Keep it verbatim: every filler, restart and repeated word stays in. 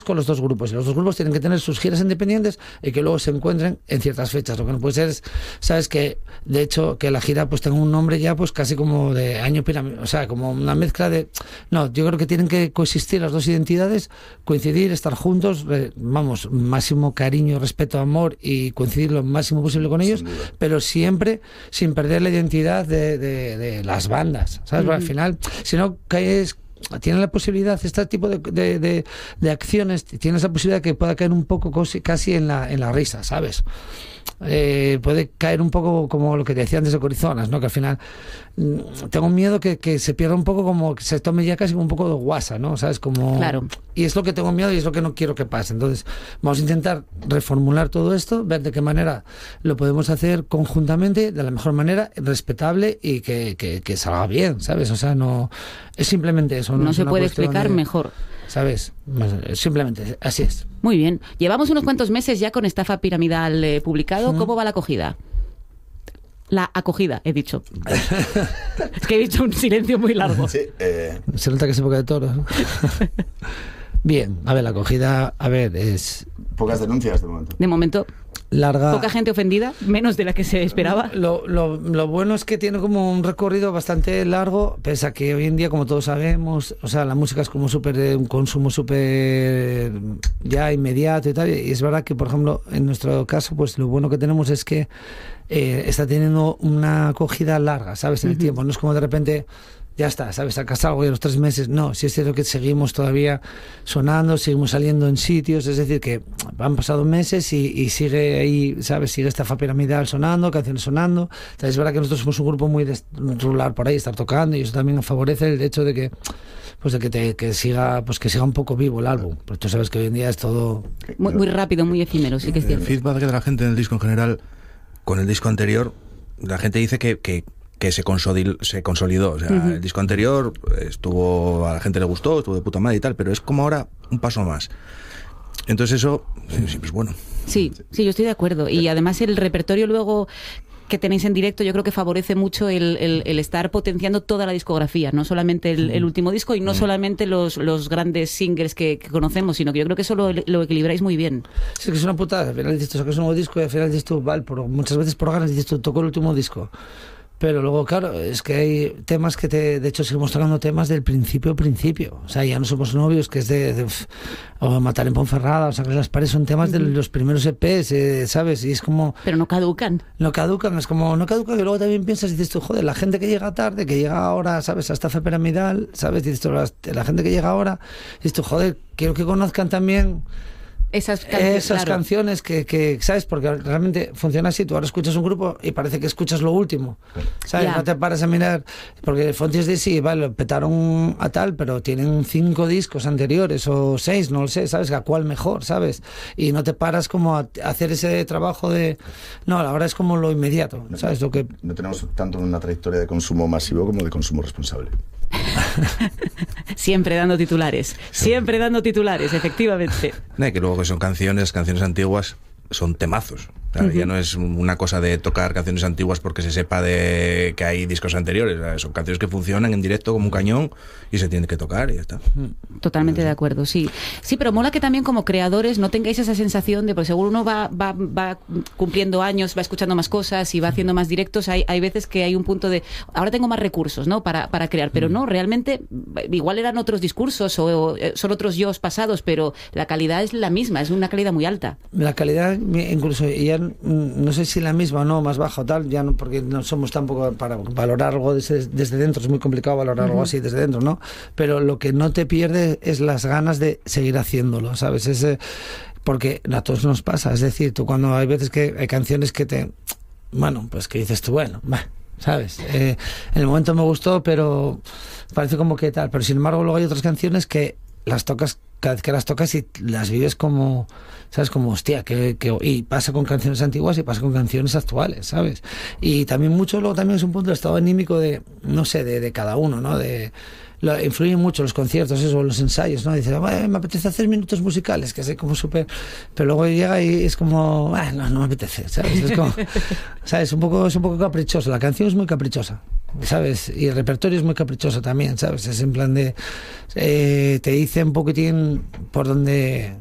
con los dos grupos, y los dos grupos tienen que tener sus giras independientes y que luego se encuentren en ciertas fechas. Lo que no puede ser es, sabes, que de hecho que la gira pues tenga un nombre ya pues casi como de año pirámide, o sea, como una mezcla de... No, yo creo que tienen que coexistir las dos identidades, coincidir, estar juntos, eh, vamos, máximo cariño, respeto, amor, y coincidir lo máximo posible con ellos, pero siempre sin perder la identidad de, de, de las bandas, ¿sabes? Uh-huh. Al final, si no caes... Tiene la posibilidad, este tipo de, de, de, de acciones, tienes la posibilidad que pueda caer un poco casi, casi en la, en la risa, ¿sabes? Eh, puede caer un poco como lo que te decía antes de Corizonas, ¿no? Que al final mmm, tengo miedo que, que se pierda un poco, como que se tome ya casi como un poco de guasa, ¿no? ¿Sabes? Como... Claro. Y es lo que tengo miedo y es lo que no quiero que pase. Entonces vamos a intentar reformular todo esto, ver de qué manera lo podemos hacer conjuntamente, de la mejor manera, respetable, y que, que, que salga bien, ¿sabes? O sea, no es simplemente eso. No, no se puede explicar de, mejor. ¿Sabes? Simplemente, así es. Muy bien. Llevamos unos cuantos meses ya con Estafa Piramidal eh, publicado. ¿Cómo va la acogida? La acogida, he dicho. Es que he dicho un silencio muy largo. Sí, eh... Se nota que es época de toros, ¿no? Bien, a ver, la acogida, a ver, es... Pocas denuncias de momento. De momento... Larga. Poca gente ofendida, menos de la que se esperaba. Lo, lo, lo bueno es que tiene como un recorrido bastante largo, pese a que hoy en día, como todos sabemos, o sea, la música es como súper, un consumo súper ya inmediato y tal, y es verdad que, por ejemplo, en nuestro caso, pues lo bueno que tenemos es que eh, está teniendo una acogida larga, ¿sabes? En el uh-huh. tiempo, no es como de repente... Ya está, ¿sabes? Sacas algo y a los tres meses. No, si es cierto que seguimos todavía sonando, seguimos saliendo en sitios, es decir, que han pasado meses y, y sigue ahí, ¿sabes? Sigue Estafa Piramidal sonando, canciones sonando. Entonces, es verdad que nosotros somos un grupo muy de rular por ahí, estar tocando, y eso también favorece el hecho de que, pues de que, te, que siga, pues que siga un poco vivo el álbum. Pues tú sabes que hoy en día es todo muy, muy rápido, muy efímero, sí que es cierto. El feedback de la gente en el disco en general, con el disco anterior, la gente dice que, que que se consolidó, se consolidó. O sea, uh-huh. el disco anterior estuvo, a la gente le gustó, estuvo de puta madre y tal, pero es como ahora un paso más. Entonces eso siempre es bueno. Sí, sí, yo estoy de acuerdo. Y además el repertorio luego que tenéis en directo, yo creo que favorece mucho el, el, el estar potenciando toda la discografía, no solamente el, el último disco y no solamente los, los grandes singles que, que conocemos, sino que yo creo que eso lo, lo equilibráis muy bien. Sí, que es una putada. Al final dices tú, sacas un nuevo disco y al final dices tú, vale, por, muchas veces por ganas dices tú, tocó el último disco. Pero luego, claro, es que hay temas que te... De hecho, seguimos tocando temas del principio principio. O sea, ya no somos novios, que es de... de o Matar en Ponferrada, o Sacar las Paredes, son temas uh-huh. de los primeros E Pes, eh, ¿sabes? Y es como... Pero no caducan. No caducan, es como... No caducan, y luego también piensas y dices tú, joder, la gente que llega tarde, que llega ahora, ¿sabes? A Estafa Piramidal, ¿sabes? Dices tú, la, la gente que llega ahora, dices tú, joder, quiero que conozcan también... Esas, canciones, esas claro. canciones que, que, ¿sabes? Porque realmente funciona así. Tú ahora escuchas un grupo y parece que escuchas lo último, ¿sabes? Yeah. No te paras a mirar, porque Fontes de sí, vale, lo petaron a tal, pero tienen cinco discos anteriores o seis, no lo sé, ¿sabes? ¿A cuál mejor, ¿sabes? Y no te paras como a hacer ese trabajo de... No, ahora es como lo inmediato, ¿sabes? Lo que... No tenemos tanto una trayectoria de consumo masivo como de consumo responsable. Siempre dando titulares, siempre dando titulares, efectivamente. No, y que luego que son canciones, canciones antiguas, son temazos. O sea, uh-huh. ya no es una cosa de tocar canciones antiguas porque se sepa de que hay discos anteriores. O sea, son canciones que funcionan en directo como un cañón y se tienen que tocar y ya está. Totalmente de acuerdo, sí. Sí, pero mola que también como creadores no tengáis esa sensación de, pues seguro uno va, va, va cumpliendo años, va escuchando más cosas y va haciendo más directos. Hay, hay veces que hay un punto de, ahora tengo más recursos, ¿no? Para, para crear, pero no, realmente igual eran otros discursos o, o son otros yo's pasados, pero la calidad es la misma, es una calidad muy alta. La calidad, incluso ya no sé si la misma o no, más baja o tal, ya no, porque no somos tampoco para valorar algo desde, desde dentro, es muy complicado valorar uh-huh. algo así desde dentro, ¿no? Pero lo que no te pierde es las ganas de seguir haciéndolo, ¿sabes? Ese, porque a todos nos pasa, es decir, tú cuando hay veces que hay canciones que te, bueno, pues que dices tú, bueno, bah, ¿sabes? Eh, en el momento me gustó, pero parece como que tal, pero sin embargo luego hay otras canciones que las tocas, cada vez que las tocas y las vives como, ¿sabes? Como, hostia, que, que y pasa con canciones antiguas y pasa con canciones actuales, ¿sabes? Y también mucho, luego también es un punto de estado anímico de, no sé, de, de cada uno, ¿no? De, lo, influyen mucho los conciertos, eso, los ensayos, ¿no? Dices, me apetece hacer minutos musicales, que es como súper... Pero luego llega y es como, ah, no, no me apetece, ¿sabes? Es como, ¿sabes? Un poco, es un poco caprichoso, la canción es muy caprichosa, ¿sabes? Y el repertorio es muy caprichoso también, ¿sabes? Es en plan de... Eh, te dice un poquitín por donde